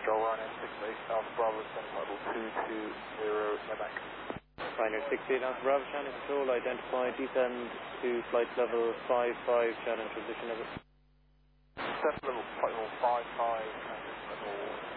Control, Ryanair 68 Alpha Bravo, send level 220, Nebac. Ryanair 68 Alpha Bravo, Shannon Control, identify, descend to flight level 55, Shannon transition level. Descent level, flight level 55, transition level